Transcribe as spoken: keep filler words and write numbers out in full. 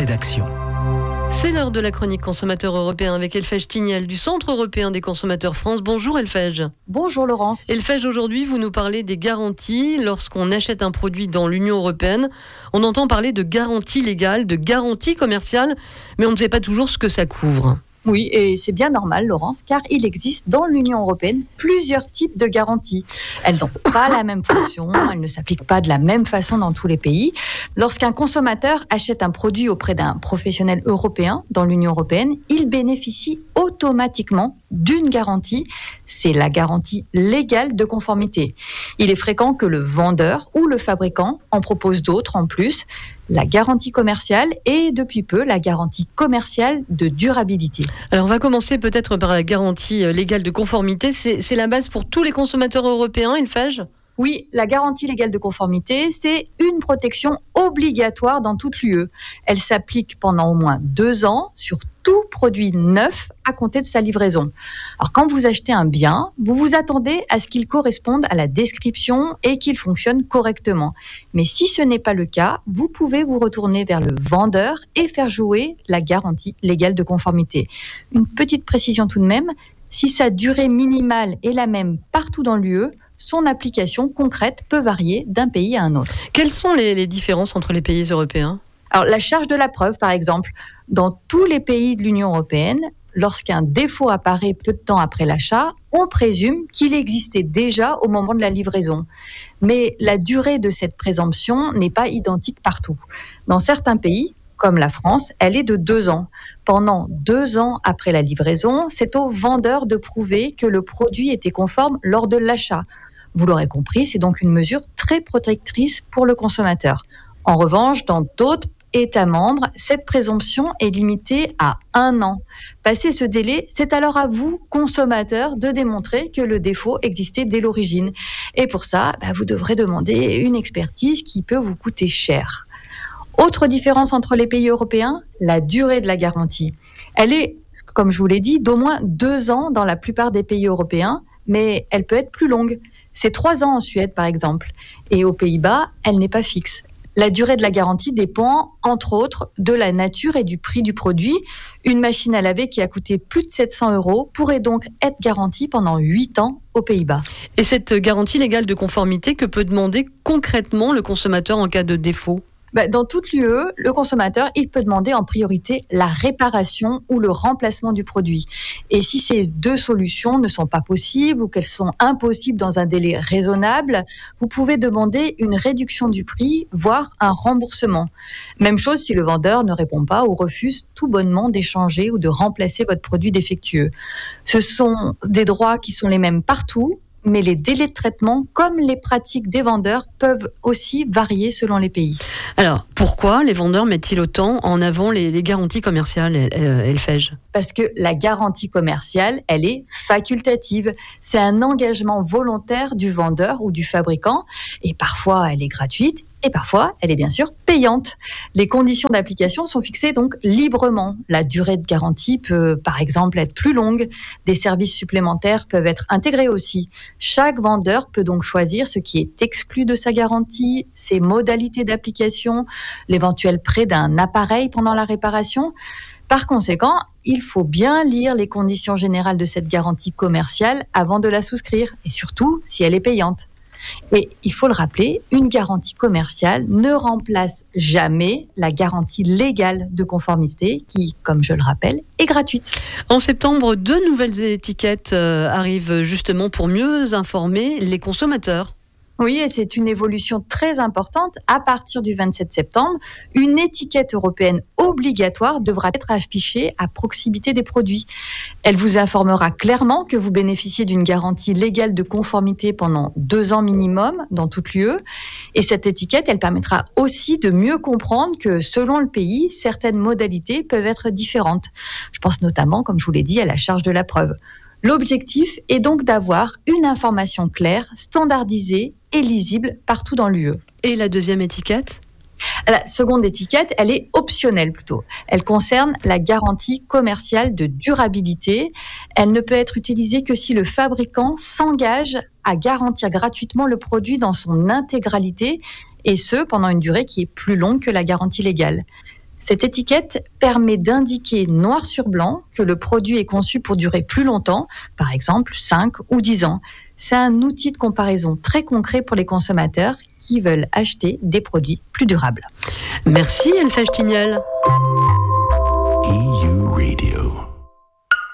rédaction. C'est l'heure de la chronique consommateur européen avec Elfège Tignel du Centre européen des consommateurs France. Bonjour Elfège. Bonjour Laurence. Elfège, aujourd'hui vous nous parlez des garanties. Lorsqu'on achète un produit dans l'Union européenne, on entend parler de garantie légale, de garantie commerciale, mais on ne sait pas toujours ce que ça couvre. Oui, et c'est bien normal, Laurence, car il existe dans l'Union européenne plusieurs types de garanties. Elles n'ont pas la même fonction, elles ne s'appliquent pas de la même façon dans tous les pays. Lorsqu'un consommateur achète un produit auprès d'un professionnel européen dans l'Union européenne, il bénéficie automatiquement d'une garantie. C'est la garantie légale de conformité. Il est fréquent que le vendeur ou le fabricant en propose d'autres en plus. La garantie commerciale et depuis peu la garantie commerciale de durabilité. Alors on va commencer peut-être par la garantie légale de conformité. C'est, c'est la base pour tous les consommateurs européens, Elfège ? Oui, la garantie légale de conformité, c'est une protection obligatoire dans toute l'U E. Elle s'applique pendant au moins deux ans sur tout produit neuf à compter de sa livraison. Alors quand vous achetez un bien, vous vous attendez à ce qu'il corresponde à la description et qu'il fonctionne correctement. Mais si ce n'est pas le cas, vous pouvez vous retourner vers le vendeur et faire jouer la garantie légale de conformité. Une petite précision tout de même, si sa durée minimale est la même partout dans l'U E, son application concrète peut varier d'un pays à un autre. Quelles sont les, les différences entre les pays européens ? Alors, la charge de la preuve, par exemple, dans tous les pays de l'Union européenne, lorsqu'un défaut apparaît peu de temps après l'achat, on présume qu'il existait déjà au moment de la livraison. Mais la durée de cette présomption n'est pas identique partout. Dans certains pays, comme la France, elle est de deux ans. Pendant deux ans après la livraison, c'est au vendeur de prouver que le produit était conforme lors de l'achat. Vous l'aurez compris, c'est donc une mesure très protectrice pour le consommateur. En revanche, dans d'autres États membres, cette présomption est limitée à un an. Passé ce délai, c'est alors à vous, consommateurs, de démontrer que le défaut existait dès l'origine. Et pour ça, bah, vous devrez demander une expertise qui peut vous coûter cher. Autre différence entre les pays européens, la durée de la garantie. Elle est, comme je vous l'ai dit, d'au moins deux ans dans la plupart des pays européens, mais elle peut être plus longue. C'est trois ans en Suède, par exemple. Et aux Pays-Bas, elle n'est pas fixe. La durée de la garantie dépend, entre autres, de la nature et du prix du produit. Une machine à laver qui a coûté plus de sept cents euros pourrait donc être garantie pendant huit ans aux Pays-Bas. Et cette garantie légale de conformité, que peut demander concrètement le consommateur en cas de défaut ? Bah, dans toute l'U E, le consommateur, il peut demander en priorité la réparation ou le remplacement du produit. Et si ces deux solutions ne sont pas possibles ou qu'elles sont impossibles dans un délai raisonnable, vous pouvez demander une réduction du prix, voire un remboursement. Même chose si le vendeur ne répond pas ou refuse tout bonnement d'échanger ou de remplacer votre produit défectueux. Ce sont des droits qui sont les mêmes partout, mais les délais de traitement, comme les pratiques des vendeurs, peuvent aussi varier selon les pays. Alors, pourquoi les vendeurs mettent-ils autant en avant les, les garanties commerciales, Elfège ? Parce que la garantie commerciale, elle est facultative. C'est un engagement volontaire du vendeur ou du fabricant, et parfois elle est gratuite, et parfois, elle est bien sûr payante. Les conditions d'application sont fixées donc librement. La durée de garantie peut, par exemple, être plus longue. Des services supplémentaires peuvent être intégrés aussi. Chaque vendeur peut donc choisir ce qui est exclu de sa garantie, ses modalités d'application, l'éventuel prêt d'un appareil pendant la réparation. Par conséquent, il faut bien lire les conditions générales de cette garantie commerciale avant de la souscrire, et surtout si elle est payante. Et il faut le rappeler, une garantie commerciale ne remplace jamais la garantie légale de conformité qui, comme je le rappelle, est gratuite. En septembre, deux nouvelles étiquettes euh, arrivent justement pour mieux informer les consommateurs. Oui, et c'est une évolution très importante. À partir du vingt-sept septembre, une étiquette européenne obligatoire devra être affichée à proximité des produits. Elle vous informera clairement que vous bénéficiez d'une garantie légale de conformité pendant deux ans minimum dans toute l'U E. Et cette étiquette, elle permettra aussi de mieux comprendre que selon le pays, certaines modalités peuvent être différentes. Je pense notamment, comme je vous l'ai dit, à la charge de la preuve. L'objectif est donc d'avoir une information claire, standardisée et lisible partout dans l'U E. Et la deuxième étiquette ? La seconde étiquette, elle est optionnelle plutôt. Elle concerne la garantie commerciale de durabilité. Elle ne peut être utilisée que si le fabricant s'engage à garantir gratuitement le produit dans son intégralité, et ce, pendant une durée qui est plus longue que la garantie légale. Cette étiquette permet d'indiquer noir sur blanc que le produit est conçu pour durer plus longtemps, par exemple cinq ou dix ans. C'est un outil de comparaison très concret pour les consommateurs qui veulent acheter des produits plus durables. Merci Elfa Stignel.